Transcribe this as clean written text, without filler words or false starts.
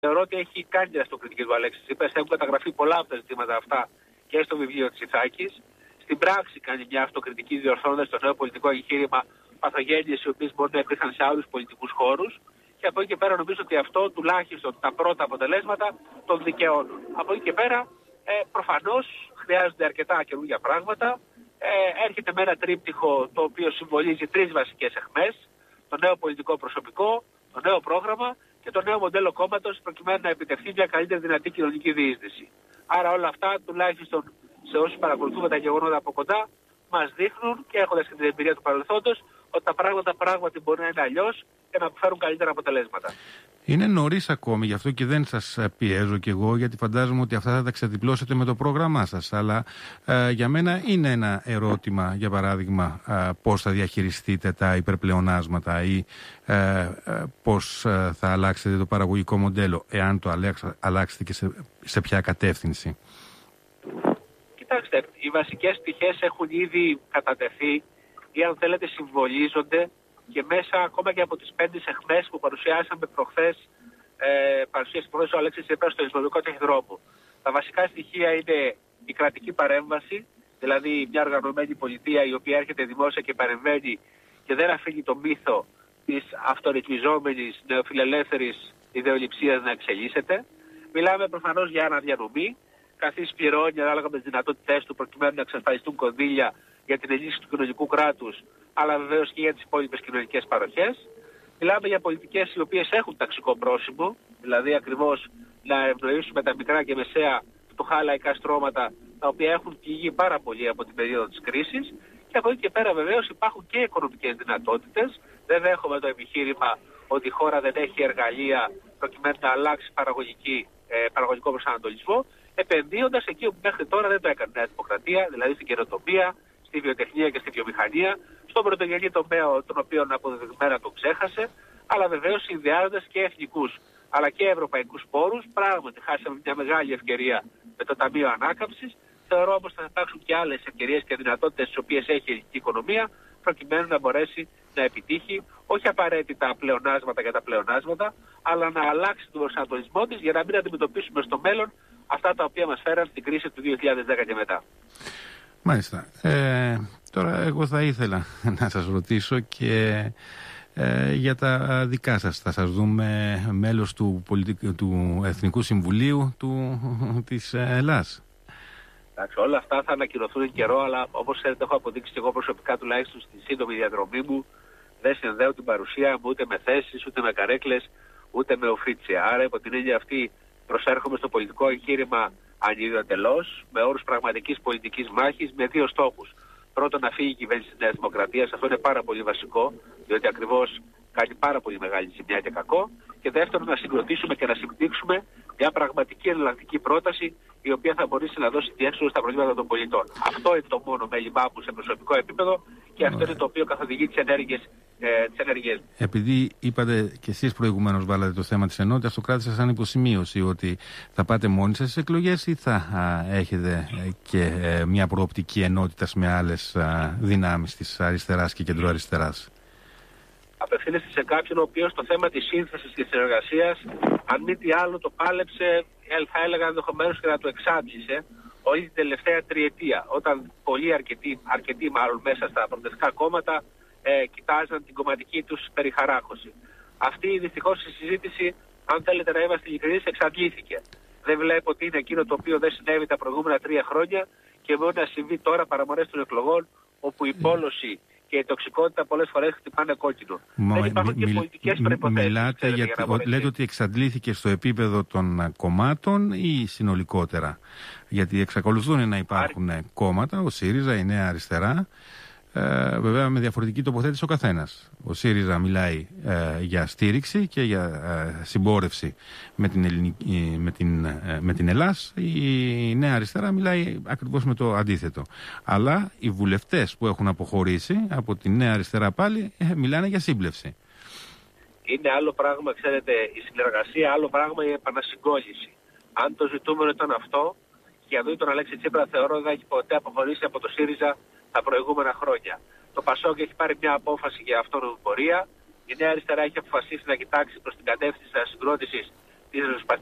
Θεωρώ ότι έχει κάνει την αυτοκριτική του Αλέξης Τσίπρας. Έχουν καταγραφεί πολλά από τα ζητήματα αυτά και στο βιβλίο της Ιθάκης. Στην πράξη κάνει μια αυτοκριτική διορθώνοντας το νέο πολιτικό εγχείρημα παθογένειες οι οποίες μπορεί να υπήρχαν σε άλλους πολιτικούς χώρους. Και από εκεί και πέρα νομίζω ότι αυτό τουλάχιστον τα πρώτα αποτελέσματα τον δικαιώνουν. Από εκεί και πέρα προφανώς χρειάζονται αρκετά καινούργια πράγματα. Έρχεται με ένα τρίπτυχο το οποίο συμβολίζει τρεις βασικές αιχμές. Το νέο πολιτικό προσωπικό, το νέο πρόγραμμα και το νέο μοντέλο κόμματος προκειμένου να επιτευχθεί μια καλύτερη δυνατή κοινωνική διείσδυση. Άρα όλα αυτά τουλάχιστον σε όσους παρακολουθούμε τα γεγονότα από κοντά μας δείχνουν και έχοντας και την εμπειρία του παρελθόντος ότι τα πράγματα πράγματι μπορεί να είναι αλλιώς και να φέρουν καλύτερα αποτελέσματα. Είναι νωρίς ακόμη, γι' αυτό και δεν σας πιέζω κι εγώ, γιατί φαντάζομαι ότι αυτά θα τα ξεδιπλώσετε με το πρόγραμμά σας. Αλλά για μένα είναι ένα ερώτημα, για παράδειγμα, πώς θα διαχειριστείτε τα υπερπλεονάσματα ή πώς θα αλλάξετε το παραγωγικό μοντέλο, εάν το αλλάξετε και σε ποια κατεύθυνση. Κοιτάξτε, οι βασικές πτυχές έχουν ήδη κατατεθεί ή αν θέλετε συμβολίζονται και μέσα ακόμα και από τις 5 αιχμές που παρουσιάσαμε προχθές, παρουσίασε προχθές ο Αλέξης Τσίπρας στο Ιστορικό Ταχυδρόμου. Τα βασικά στοιχεία είναι η κρατική παρέμβαση, δηλαδή μια οργανωμένη πολιτεία η οποία έρχεται δημόσια και παρεμβαίνει και δεν αφήνει το μύθο της αυτορυθμιζόμενης νεοφιλελεύθερης ιδεολειψίας να εξελίσσεται. Μιλάμε προφανώς για αναδιανομή, καθής πληρώνει ανάλογα με τις δυνατότητές του προκειμένου να εξασφαλιστούν κονδύλια για την ενίσχυση του κοινωνικού κράτους, αλλά βεβαίως και για τις υπόλοιπες κοινωνικές παροχές. Μιλάμε για πολιτικές οι οποίες έχουν ταξικό πρόσημο, δηλαδή ακριβώς να ευνοήσουμε τα μικρά και μεσαία φτωχά λαϊκά στρώματα, τα οποία έχουν πληγεί πάρα πολύ από την περίοδο της κρίσης. Και από εκεί και πέρα βεβαίως υπάρχουν και οικονομικές δυνατότητες. Δεν δέχομαι το επιχείρημα ότι η χώρα δεν έχει εργαλεία προκειμένου να αλλάξει παραγωγικό προσανατολισμό, επενδύοντας εκεί όπου μέχρι τώρα δεν το έκανε η Νέα Δημοκρατία, δηλαδή στην καινοτομία, στη βιοτεχνία και στη βιομηχανία, στον πρωτογενή τομέα, τον οποίο αποδεδειγμένα τον ξέχασε, αλλά βεβαίως συνδυάζοντας και εθνικούς αλλά και ευρωπαϊκούς πόρους. Πράγματι, χάσαμε μια μεγάλη ευκαιρία με το Ταμείο Ανάκαμψης. Θεωρώ όμως ότι θα υπάρξουν και άλλες ευκαιρίες και δυνατότητες τις οποίες έχει η ελληνική οικονομία, προκειμένου να μπορέσει να επιτύχει όχι απαραίτητα πλεονάσματα για τα πλεονάσματα, αλλά να αλλάξει τον προσανατολισμό της για να μην αντιμετωπίσουμε στο μέλλον αυτά τα οποία μας φέραν στην κρίση του 2010 και μετά. Μάλιστα. Τώρα εγώ θα ήθελα να σας ρωτήσω και για τα δικά σας. Θα σας δούμε μέλος του Εθνικού Συμβουλίου της Ελλάς. Εντάξει, όλα αυτά θα ανακοινωθούν εν καιρό, αλλά όπως ξέρετε έχω αποδείξει και εγώ προσωπικά τουλάχιστον στη σύντομη διαδρομή μου, δεν συνδέω την παρουσία μου ούτε με θέσεις, ούτε με καρέκλες, ούτε με οφίτσια. Άρα υπό την έννοια αυτή προσέρχομαι στο πολιτικό εγχείρημα ανιδιοτελώς, με όρους πραγματικής πολιτικής μάχης, με δύο στόχους. Πρώτον, να φύγει η κυβέρνηση της Νέας Δημοκρατίας, αυτό είναι πάρα πολύ βασικό, διότι ακριβώς κάνει πάρα πολύ μεγάλη ζημιά και κακό. Και δεύτερον, να συγκροτήσουμε και να συμπτύξουμε μια πραγματική εναλλακτική πρόταση, η οποία θα μπορέσει να δώσει διέξοδο στα προβλήματα των πολιτών. Αυτό είναι το μόνο μέλημά μου σε προσωπικό επίπεδο και αυτό είναι το οποίο καθοδηγεί τις ενέργειες. Επειδή είπατε και εσείς προηγουμένως, βάλατε το θέμα της ενότητας, το κράτησα σαν υποσημείωση ότι θα πάτε μόνοι σας στις εκλογές ή θα έχετε και μια προοπτική ενότητας με άλλες δυνάμεις της αριστεράς και κεντροαριστεράς? Απευθύνεστε σε κάποιον ο οποίος το θέμα της σύνθεσης και της συνεργασίας, αν μη τι άλλο, το πάλεψε, θα έλεγα ενδεχομένως και να το εξάντλησε όλη την τελευταία τριετία, όταν πολλοί αρκετοί μάλλον μέσα στα προοδευτικά κόμματα κοιτάζαν την κομματική τους περιχαράκωση. Αυτή δυστυχώς η συζήτηση, αν θέλετε να είμαστε ειλικρινείς, εξαντλήθηκε. Δεν βλέπω ότι είναι εκείνο το οποίο δεν συνέβη τα προηγούμενα 3 χρόνια και μπορεί να συμβεί τώρα παραμονές των εκλογών, όπου η πόλωση και η τοξικότητα πολλές φορές χτυπάνε κόκκινο. Δεν υπάρχουν και πολιτικές προϋποθέσεις. Λέτε ότι εξαντλήθηκε στο επίπεδο των κομμάτων ή συνολικότερα? Γιατί εξακολουθούν να υπάρχουν κόμματα, ο ΣΥΡΙΖΑ, η Νέα Αριστερά, βέβαια με διαφορετική τοποθέτηση ο καθένας. Ο ΣΥΡΙΖΑ μιλάει για στήριξη και για συμπόρευση με την Ελλάς. Η Νέα Αριστερά μιλάει ακριβώς με το αντίθετο. Αλλά οι βουλευτές που έχουν αποχωρήσει από τη Νέα Αριστερά πάλι μιλάνε για σύμπλευση. Είναι άλλο πράγμα, ξέρετε, η συνεργασία, άλλο πράγμα η επανασυγκόλληση. Αν το ζητούμενο ήταν αυτό, και για τον Αλέξη Τσίπρα θεωρώ δεν έχει ποτέ αποχωρήσει από το ΣΥΡΙΖΑ τα προηγούμενα χρόνια. Το ΠΑΣΟΚ έχει πάρει μια απόφαση για αυτόνομη πορεία. Η Νέα Αριστερά έχει αποφασίσει να κοιτάξει προς την κατεύθυνση της συγκρότησης τη